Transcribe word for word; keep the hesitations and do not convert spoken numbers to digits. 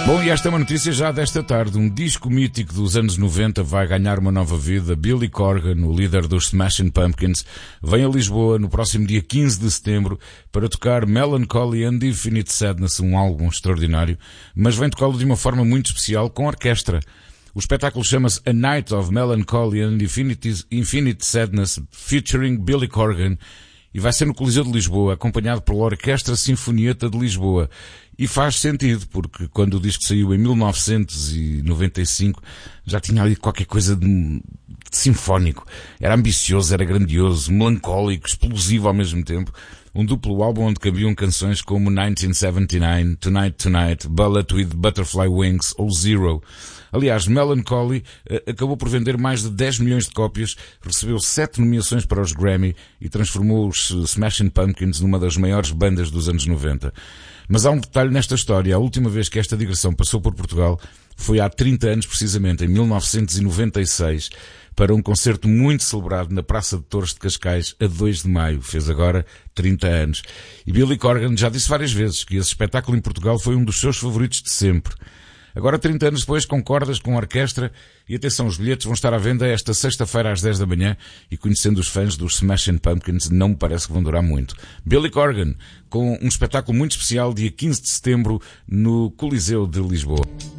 Bom, e esta é uma notícia já desta tarde. Um disco mítico dos anos noventa vai ganhar uma nova vida. Billy Corgan, o líder dos Smashing Pumpkins, vem a Lisboa no próximo dia quinze de setembro para tocar Melancholy and Infinite Sadness, um álbum extraordinário, mas vem tocá-lo de uma forma muito especial com orquestra. O espetáculo chama-se A Night of Melancholy and Infinite, Infinite Sadness, featuring Billy Corgan, e vai ser no Coliseu de Lisboa, acompanhado pela Orquestra Sinfonieta de Lisboa. E faz sentido, porque quando o disco saiu em mil novecentos e noventa e cinco, já tinha ali qualquer coisa de, de sinfónico. Era ambicioso, era grandioso, melancólico, explosivo ao mesmo tempo. Um duplo álbum onde cabiam canções como nineteen seventy-nine, Tonight Tonight, Bullet with Butterfly Wings ou Zero. Aliás, Melancholy uh, acabou por vender mais de dez milhões de cópias, recebeu sete nomeações para os Grammy e transformou os Smashing Pumpkins numa das maiores bandas dos anos noventa. Mas há um detalhe nesta história. A última vez que esta digressão passou por Portugal foi há trinta anos, precisamente, em mil novecentos e noventa e seis, para um concerto muito celebrado na Praça de Touros de Cascais, a dois de maio. Fez agora trinta anos. E Billy Corgan já disse várias vezes que esse espetáculo em Portugal foi um dos seus favoritos de sempre. Agora, trinta anos depois, com cordas, com orquestra, e atenção, os bilhetes vão estar à venda esta sexta-feira às dez da manhã, e conhecendo os fãs dos Smashing Pumpkins, não me parece que vão durar muito. Billy Corgan, com um espetáculo muito especial, dia quinze de setembro, no Coliseu de Lisboa.